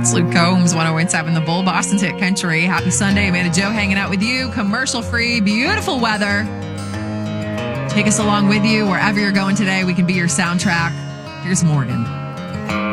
It's Luke Combs, 101.7 The Bull, Boston's Hit Country. Happy Sunday. Amanda Joe hanging out with you. Commercial free, beautiful weather. Take us along with you wherever you're going today. We can be your soundtrack. Here's Morgan.